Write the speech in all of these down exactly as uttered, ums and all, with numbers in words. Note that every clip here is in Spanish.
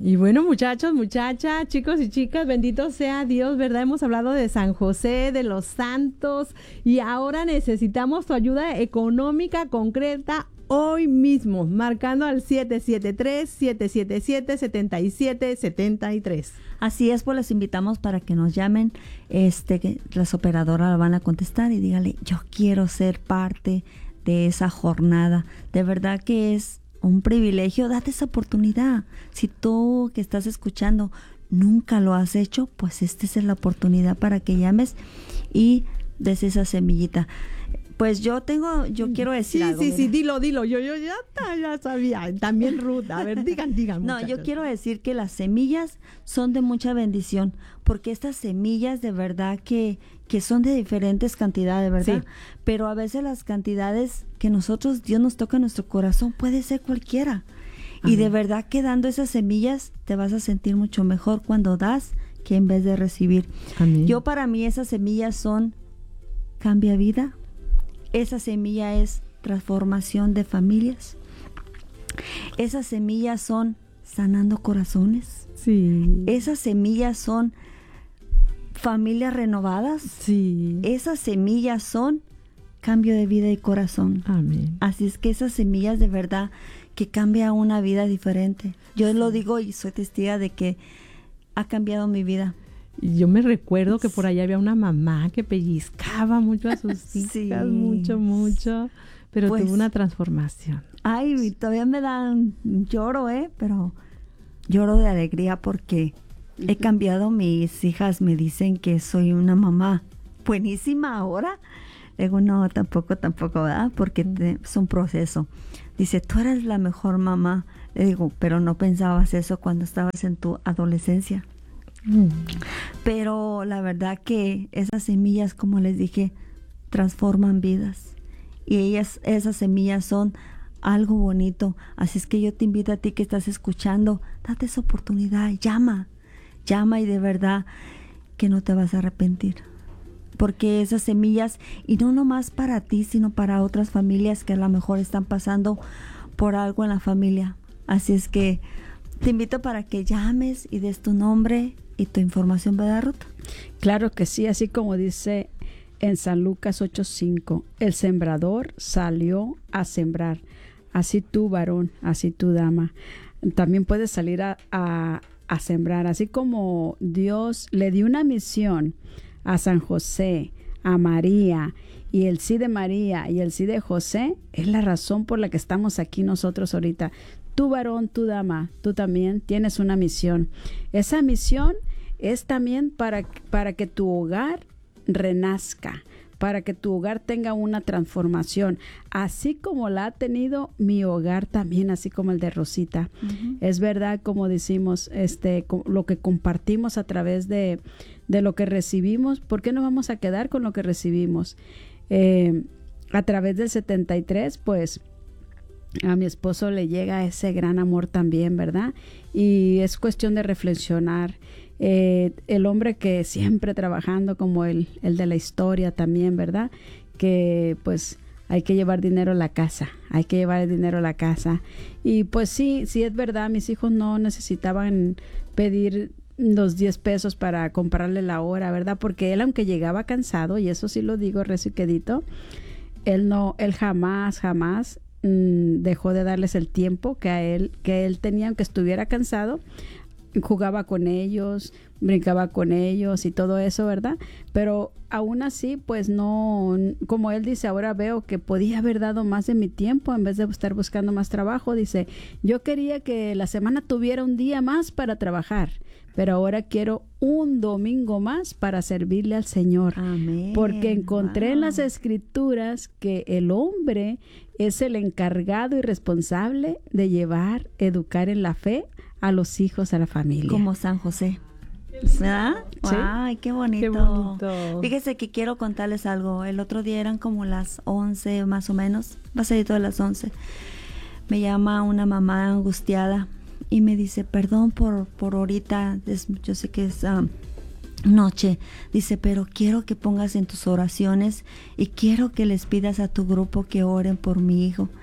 Y bueno, muchachos, muchachas, chicos y chicas, bendito sea Dios, ¿verdad? Hemos hablado de San José, de los santos, y ahora necesitamos tu ayuda económica concreta hoy mismo, marcando al siete siete tres, siete siete siete, siete siete siete tres. Así es, pues les invitamos para que nos llamen, este, que las operadoras la van a contestar y díganle, yo quiero ser parte de esa jornada. De verdad que es un privilegio, date esa oportunidad. Si tú que estás escuchando nunca lo has hecho, pues esta es la oportunidad para que llames y des esa semillita. Pues yo tengo, yo quiero decir sí, algo. Sí, mira. sí, dilo, dilo, yo, yo ya, ya sabía, también Ruth, a ver, digan, digan. No, muchachos. yo quiero decir que las semillas son de mucha bendición, porque estas semillas de verdad que, que son de diferentes cantidades, ¿verdad? Sí. Pero a veces las cantidades que nosotros, Dios nos toca en nuestro corazón, puede ser cualquiera. Amén. Y de verdad que dando esas semillas te vas a sentir mucho mejor cuando das que en vez de recibir. Amén. Yo para mí esas semillas son cambia vida. Esa semilla es transformación de familias. Esas semillas son sanando corazones. Sí. Esas semillas son familias renovadas. Sí. Esas semillas son cambio de vida y corazón. Amén. Así es que esas semillas de verdad que cambia una vida diferente. Yo sí. lo digo y soy testiga de que ha cambiado mi vida. Yo me recuerdo que por allá había una mamá que pellizcaba mucho a sus hijas, sí. mucho, mucho, pero pues, tuvo una transformación. Ay, todavía me dan lloro, ¿eh? Pero lloro de alegría porque uh-huh. he cambiado. Mis hijas me dicen que soy una mamá buenísima ahora. Digo, no, tampoco, tampoco, ¿verdad? Porque te, es un proceso. Dice, tú eres la mejor mamá. Le digo, pero no pensabas eso cuando estabas en tu adolescencia. Mm. Pero la verdad que esas semillas, como les dije, transforman vidas y ellas, esas semillas son algo bonito. Así es que yo te invito a ti que estás escuchando, date esa oportunidad, llama, llama y de verdad que no te vas a arrepentir, porque esas semillas, y no nomás para ti, sino para otras familias que a lo mejor están pasando por algo en la familia. Así es que te invito para que llames y des tu nombre y tu información, ¿verdad, Ruth? Claro que sí, así como dice en San Lucas ocho cinco, el sembrador salió a sembrar. Así tú, varón, así tú, dama, también puedes salir a, a, a sembrar. Así como Dios le dio una misión a San José, a María, y el sí de María y el sí de José, es la razón por la que estamos aquí nosotros ahorita. Tú, varón, tú, dama, tú también tienes una misión. Esa misión es también para, para que tu hogar renazca, para que tu hogar tenga una transformación, así como la ha tenido mi hogar también, así como el de Rosita. Uh-huh. Es verdad, como decimos, este, lo que compartimos a través de, de lo que recibimos. ¿Por qué no vamos a quedar con lo que recibimos? Eh, a través del setenta y tres, pues, a mi esposo le llega ese gran amor también, ¿verdad? Y es cuestión de reflexionar. Eh, el hombre que siempre trabajando como el, el de la historia también, ¿verdad? Que pues hay que llevar dinero a la casa, hay que llevar el dinero a la casa. Y pues sí, sí es verdad, mis hijos no necesitaban pedir los diez pesos para comprarle la hora, ¿verdad? Porque él, aunque llegaba cansado, y eso sí lo digo recio y quedito, él no, él jamás, jamás dejó de darles el tiempo que a él que él tenía, aunque estuviera cansado, jugaba con ellos, brincaba con ellos y todo eso, ¿verdad? Pero aún así, pues no, como él dice, ahora veo que podía haber dado más de mi tiempo en vez de estar buscando más trabajo. Dice, yo quería que la semana tuviera un día más para trabajar, pero ahora quiero un domingo más para servirle al Señor. Amén. Porque encontré wow. en las Escrituras que el hombre es el encargado y responsable de llevar, educar en la fe a los hijos, a la familia. Como San José, ¿verdad? Sí. ¡Ay, qué bonito! Qué bonito. Fíjese que quiero contarles algo. El otro día eran como las once más o menos, va a ser todas las once. Me llama una mamá angustiada y me dice, perdón por, por ahorita, es, yo sé que es um, noche, dice, pero quiero que pongas en tus oraciones y quiero que les pidas a tu grupo que oren por mi hijo.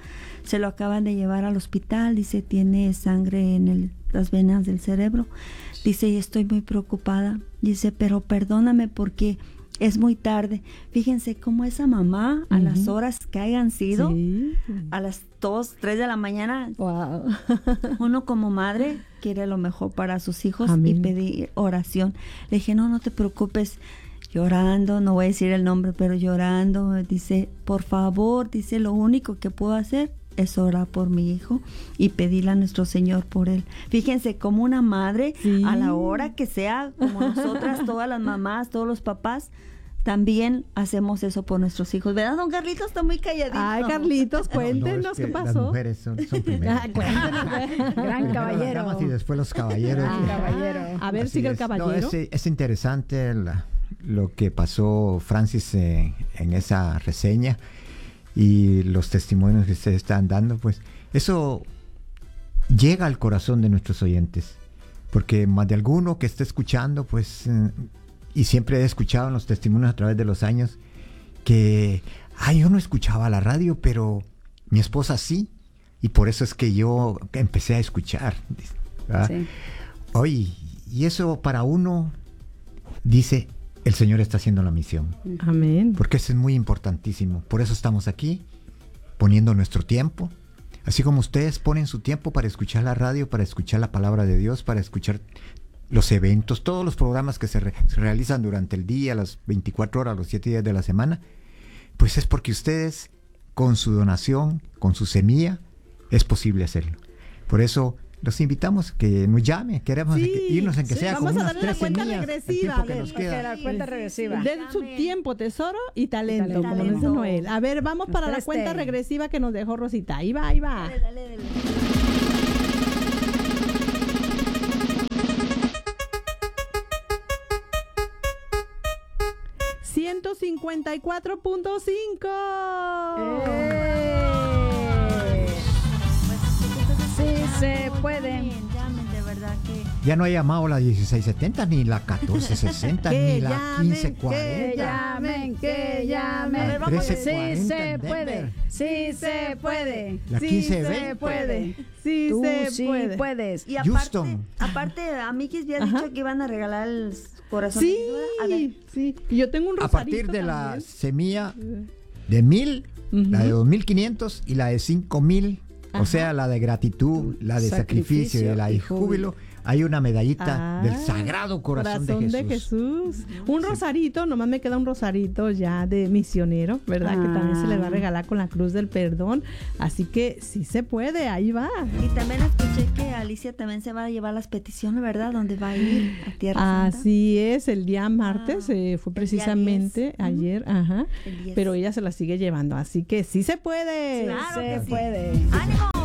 Se lo acaban de llevar al hospital, dice, tiene sangre en el, las venas del cerebro. Dice, y estoy muy preocupada. Dice, pero perdóname porque es muy tarde. Fíjense cómo esa mamá, a uh-huh. las horas que hayan sido, sí. a las dos, tres de la mañana, wow. uno como madre quiere lo mejor para sus hijos. Amén. Y pedir oración. Le dije, no, no te preocupes. Llorando, no voy a decir el nombre, pero llorando, dice, por favor, dice, lo único que puedo hacer es orar por mi hijo y pedirle a nuestro Señor por él. Fíjense, como una madre, sí. a la hora que sea, como nosotras, todas las mamás, todos los papás, también hacemos eso por nuestros hijos. ¿Verdad, don Carlitos? Está muy calladito. Ay, Carlitos, cuéntenos no, no, qué pasó. Las mujeres son, son primero. Ah, cuéntenos. Gran caballero. Las damas y después los caballeros. Ah, caballero. A ver, Así sigue es. el caballero. No, es, es interesante la, lo que pasó Francis eh, en esa reseña y los testimonios que ustedes están dando, pues eso llega al corazón de nuestros oyentes, porque más de alguno que esté escuchando, pues, eh, y siempre he escuchado en los testimonios a través de los años, que, ay, yo no escuchaba la radio, pero mi esposa sí, y por eso es que yo empecé a escuchar. Sí. Oye, y eso para uno, dice, el Señor está haciendo la misión. Amén. Porque eso es muy importantísimo. Por eso estamos aquí, poniendo nuestro tiempo. Así como ustedes ponen su tiempo para escuchar la radio, para escuchar la palabra de Dios, para escuchar los eventos, todos los programas que se, re, se realizan durante el día, las veinticuatro horas, los siete días de la semana, pues es porque ustedes, con su donación, con su semilla, es posible hacerlo. Por eso los invitamos que nos llamen, queremos sí, irnos en que sí, sea vamos con a unas darle tres la cuenta semillas, regresiva, el tiempo que ver, nos queda. La cuenta regresiva. Den su tiempo, tesoro y talento, talento. como dice Noel. A ver, vamos para la cuenta regresiva que nos dejó Rosita. Ahí va, ahí va. Dale, dale, dale. ciento cincuenta y cuatro punto cinco. ¡Eh! Sí se puede. Ya no ha llamado la dieciséis setenta, ni la catorce sesenta, ni la llamen, quince cuarenta. Que llamen, que llamen. A ver, vamos. Sí se puede. Sí se puede. La sí quince se veinte. puede. Sí Tú se sí puede. puedes. Y aparte, Houston. aparte, a Mikis había Ajá. dicho que iban a regalar el corazón. Sí, A ver. sí. Y yo tengo un A rosarito partir de también. la semilla de mil, uh-huh. la de dos mil quinientos y la de cinco mil, o sea, la de gratitud, la de sacrificio, sacrificio y la de júbilo. Hay una medallita ah, del Sagrado Corazón, corazón de Jesús. De Jesús. Un rosarito, nomás me queda un rosarito ya de misionero, ¿verdad? Ah. Que también se le va a regalar con la cruz del perdón. Así que sí se puede, ahí va. Y también escuché que Alicia también se va a llevar las peticiones, ¿verdad? ¿Dónde va a ir? A Tierra Santa. Así es, el día martes, ah, eh, fue precisamente ayer, uh-huh. ajá. Pero ella se la sigue llevando, así que sí se puede. Claro se que sí. puede. ¡Ánimo!